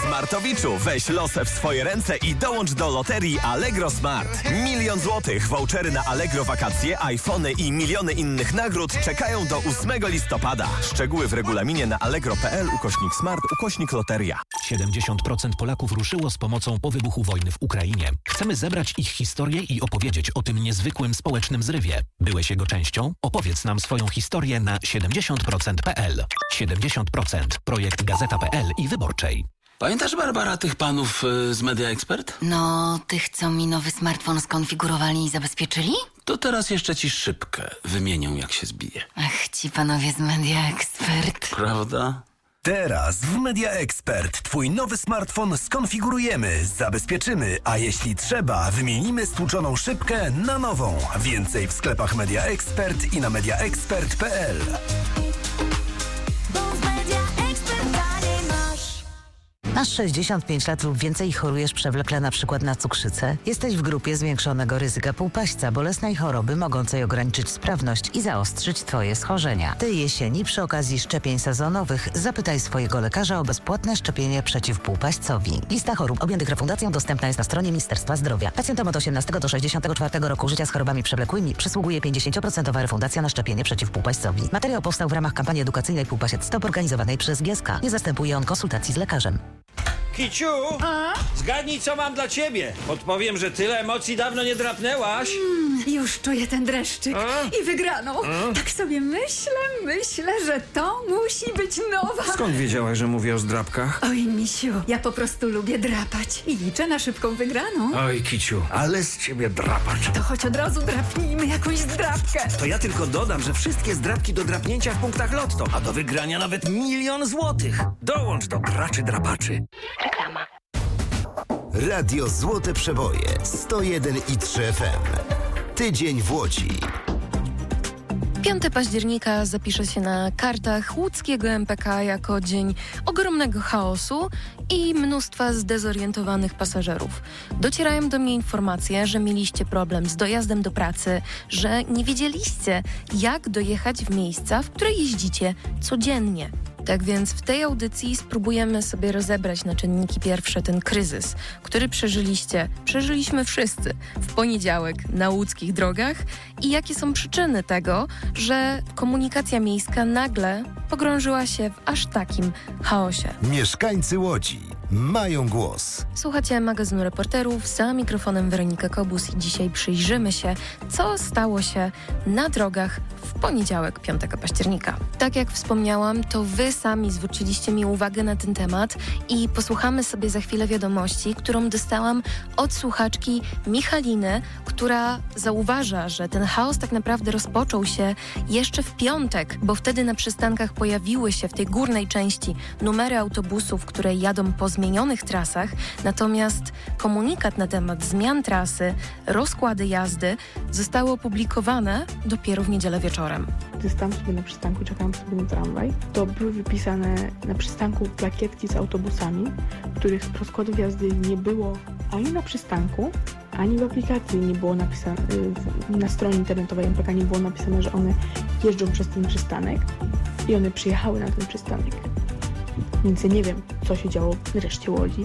Smartowiczu, weź losę w swoje ręce i dołącz do loterii Allegro Smart. 1 000 000 złotych, vouchery na Allegro wakacje, iPhony i miliony innych nagród czekają do 8 listopada. Szczegóły w regulaminie na allegro.pl/smart/loteria. 70% Polaków ruszyło z pomocą po wybuchu wojny w Ukrainie. Chcemy zebrać ich historię i opowiedzieć o tym niezwykłym społecznym zrywie. Byłeś jego częścią? Opowiedz nam swoją historię na 70%.pl. 70%. Projekt Gazeta.pl i Wyborczej. Pamiętasz, Barbara, tych panów z Media Expert? No, tych, co mi nowy smartfon skonfigurowali i zabezpieczyli? To teraz jeszcze ci szybkę wymienią, jak się zbije. Ach, ci panowie z Media Expert. Prawda? Teraz w Media Expert twój nowy smartfon skonfigurujemy, zabezpieczymy, a jeśli trzeba, wymienimy stłuczoną szybkę na nową. Więcej w sklepach Media Expert i na mediaexpert.pl. Masz 65 lat lub więcej i chorujesz przewlekle na przykład na cukrzycę? Jesteś w grupie zwiększonego ryzyka półpaśćca, bolesnej choroby mogącej ograniczyć sprawność i zaostrzyć Twoje schorzenia. Tej jesieni przy okazji szczepień sezonowych zapytaj swojego lekarza o bezpłatne szczepienie przeciw półpaśćcowi. Lista chorób objętych refundacją dostępna jest na stronie Ministerstwa Zdrowia. Pacjentom od 18 do 64 roku życia z chorobami przewlekłymi przysługuje 50% refundacja na szczepienie przeciw półpaśćcowi. Materiał powstał w ramach kampanii edukacyjnej Półpasiec Stop organizowanej przez GSK. Nie zastępuje on konsultacji z lekarzem. Kiciu, zgadnij, co mam dla ciebie. Podpowiem, że tyle emocji dawno nie drapnęłaś. Już czuję ten dreszczyk i wygraną. Tak sobie myślę, że to musi być nowa. Skąd wiedziałaś, że mówię o zdrapkach? Oj, misiu, ja po prostu lubię drapać i liczę na szybką wygraną. Oj, Kiciu, ale z ciebie drapacz. To choć od razu drapnijmy jakąś zdrapkę. To ja tylko dodam, że wszystkie zdrapki do drapnięcia w punktach Lotto, a do wygrania nawet 1 000 000 złotych. Dołącz do graczy drapaczy. Reklama. Radio Złote Przeboje 101,3 FM. Tydzień w Łodzi. 5 października zapisze się na kartach łódzkiego MPK jako dzień ogromnego chaosu i mnóstwa zdezorientowanych pasażerów. Docierają do mnie informacje, że mieliście problem z dojazdem do pracy, że nie wiedzieliście, jak dojechać w miejsca, w które jeździcie codziennie. Tak więc w tej audycji spróbujemy sobie rozebrać na czynniki pierwsze ten kryzys, który przeżyliśmy wszyscy w poniedziałek na łódzkich drogach i jakie są przyczyny tego, że komunikacja miejska nagle pogrążyła się w aż takim chaosie. Mieszkańcy Łodzi mają głos. Słuchacie magazynu Reporterów, za mikrofonem Weronika Kobus i dzisiaj przyjrzymy się, co stało się na drogach w poniedziałek 5 października. Tak jak wspomniałam, to wy sami zwróciliście mi uwagę na ten temat i posłuchamy sobie za chwilę wiadomości, którą dostałam od słuchaczki Michaliny, która zauważa, że ten chaos tak naprawdę rozpoczął się jeszcze w piątek, bo wtedy na przystankach pojawiły się w tej górnej części numery autobusów, które jadą po zmienionych trasach, natomiast komunikat na temat zmian trasy, rozkłady jazdy zostały opublikowane dopiero w niedzielę wieczorem. Gdy stałam sobie na przystanku, czekałam sobie na tramwaj, to były wypisane na przystanku plakietki z autobusami, których rozkładów jazdy nie było ani na przystanku, ani w aplikacji nie było napisane, na stronie internetowej MPK nie było napisane, że one jeżdżą przez ten przystanek i one przyjechały na ten przystanek. Więc ja nie wiem, co się działo w reszcie Łodzi.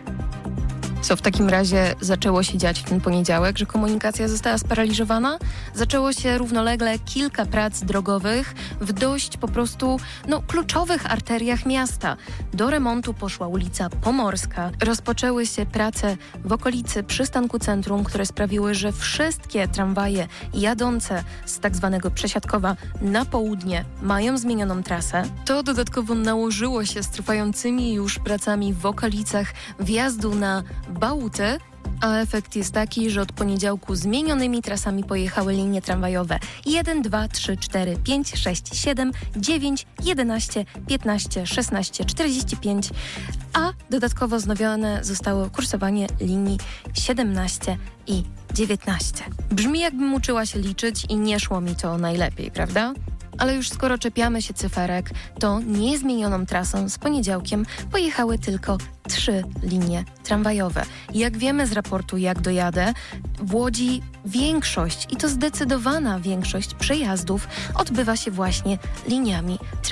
Co w takim razie zaczęło się dziać w ten poniedziałek, że komunikacja została sparaliżowana? Zaczęło się równolegle kilka prac drogowych w dość po prostu kluczowych arteriach miasta. Do remontu poszła ulica Pomorska. Rozpoczęły się prace w okolicy przystanku centrum, które sprawiły, że wszystkie tramwaje jadące z tak zwanego Przesiadkowa na południe mają zmienioną trasę. To dodatkowo nałożyło się z trwającymi już pracami w okolicach wjazdu na Bałuty, a efekt jest taki, że od poniedziałku zmienionymi trasami pojechały linie tramwajowe 1, 2, 3, 4, 5, 6, 7, 9, 11, 15, 16, 45, a dodatkowo wznowione zostało kursowanie linii 17 i 19. Brzmi, jakbym uczyła się liczyć i nie szło mi to najlepiej, prawda? Ale już skoro czepiamy się cyferek, to niezmienioną trasą z poniedziałkiem pojechały tylko 3 linie tramwajowe. I jak wiemy z raportu Jak dojadę, w Łodzi większość, i to zdecydowana większość przejazdów odbywa się właśnie liniami tramwajowymi.